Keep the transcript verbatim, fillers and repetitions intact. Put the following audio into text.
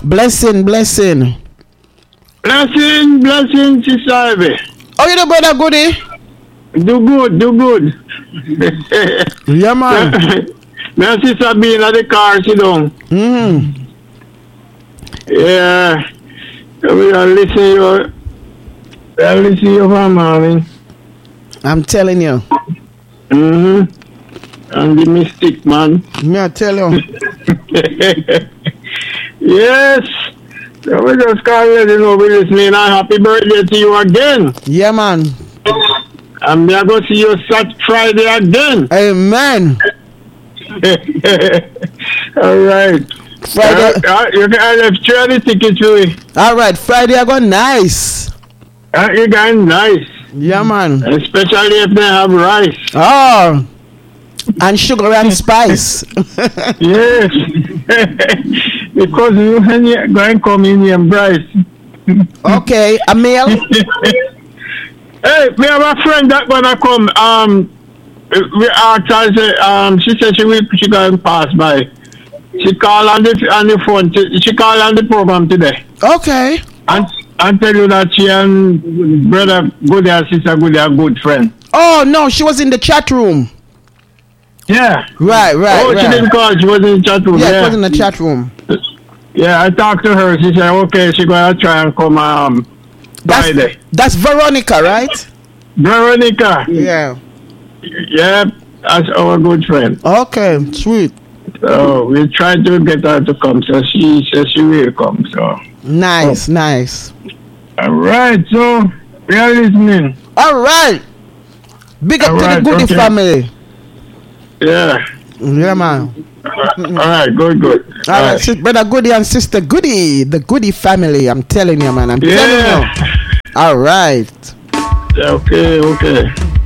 Blessing, blessing. Blessing, blessing, Sister Ivy. How you doing, brother Goody? Do good, do good. Yeah, man. My sister being at the car, sit down. Mm. Yeah. We are listening to we are listening to your man. I'm telling you. Mm-hmm. And the mystic, man. Me, I tell you. Yes. So we just can't let you know we're listening and happy birthday to you again. Yeah, man. And me I go see you Sat Friday again. Amen. All right. Friday. Uh, uh, you can have three the tickets for me. All right, Friday I go nice. Uh, you got nice. Yeah, man. Especially if they have rice. Oh. And sugar and spice. Yes. Because you when you going to come in here and rice. Okay, a meal. Hey, we have a friend that gonna come. Um, we asked her. Say, um, she said she will. She going pass by. She called on the on the phone. She, she called on the program today. Okay. And and tell you that she and brother Goody and sister Goody are good friends. Oh no, she was in the chat room. Yeah. Right, right. Oh, right. she didn't call. She was in the chat room. Yeah, Yeah, she was in the chat room. Yeah, I talked to her. She said, okay, she gonna try and come um Friday. That's, that's Veronica, right? Veronica. Yeah. Yeah, that's our good friend. Okay, sweet. So we tried to get her to come. So she says she will come. So Nice, oh. nice. All right. So we are listening. All right. Big up All to right, the Goody okay. family. Yeah. Yeah, man. All right, good, good. All, All right, right. Brother Goody and Sister Goody, the Goody family. I'm telling you, man. I'm yeah. telling you. All right. Okay, okay.